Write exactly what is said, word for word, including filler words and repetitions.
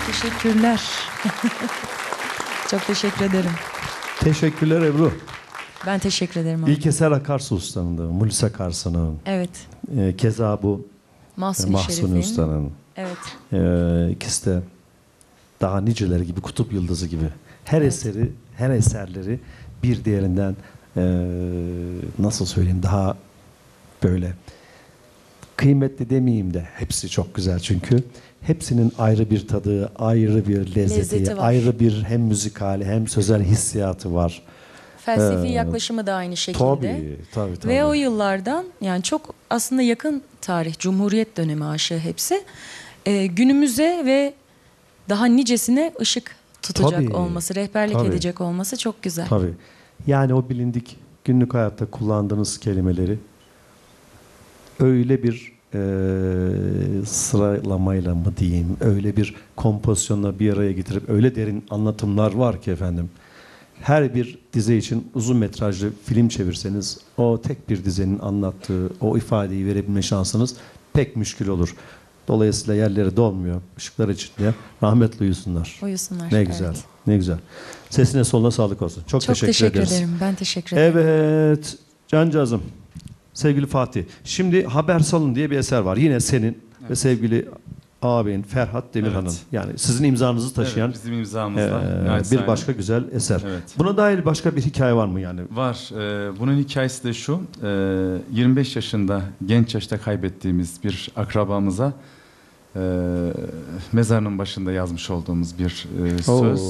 Teşekkürler. Çok teşekkür ederim. Teşekkürler Ebru. Ben teşekkür ederim abi. İlk eser Akarsu Usta'nın da, Mulis Akarsı'nın. Evet. Ee, keza bu Mahsuni, Mahsuni Şerif'in. Usta'nın. Evet. Ee, ikisi de daha niceleri gibi, kutup yıldızı gibi. Her Evet. eseri, her eserleri bir diğerinden ee, nasıl söyleyeyim, daha böyle kıymetli demeyeyim de hepsi çok güzel çünkü. Hepsinin ayrı bir tadı, ayrı bir lezzeti, Lezzeti var. ayrı bir hem müzikali hem sözel hissiyatı var. Felsefi Ee, yaklaşımı da aynı şekilde. Tabii, tabii, tabii. Ve o yıllardan yani çok aslında yakın tarih, Cumhuriyet dönemi aşığı hepsi. Ee, günümüze ve daha nicesine ışık tutacak Tabii, olması, rehberlik tabii. edecek olması çok güzel. Tabii. Yani o bilindik günlük hayatta kullandığınız kelimeleri öyle bir e, sıralamayla mı diyeyim, öyle bir kompozisyonla bir araya getirip öyle derin anlatımlar var ki efendim. Her bir dize için uzun metrajlı film çevirseniz o tek bir dizenin anlattığı o ifadeyi verebilme şansınız pek müşkül olur. Dolayısıyla yerleri dolmuyor. Işıklar içinde rahmetli uyusunlar. Uyusunlar. Ne evet. güzel. Ne güzel. Sesine soluna sağlık olsun. Çok, Çok teşekkür, teşekkür ederiz. ederim. Ben teşekkür ederim. Evet. Cancağızım. Sevgili Fatih. Şimdi Haber Salın diye bir eser var. Yine senin Evet. ve sevgili ağabeyin Ferhat Demirhan'ın. Evet. Yani sizin imzanızı taşıyan Evet, bizim imzamızla. eee, naçizane. bir başka güzel eser. Evet. Buna dair başka bir hikaye var mı yani? Var. Ee, bunun hikayesi de şu. Ee, yirmi beş yaşında, genç yaşta kaybettiğimiz bir akrabamıza e, mezarının başında yazmış olduğumuz bir e, söz. Oo.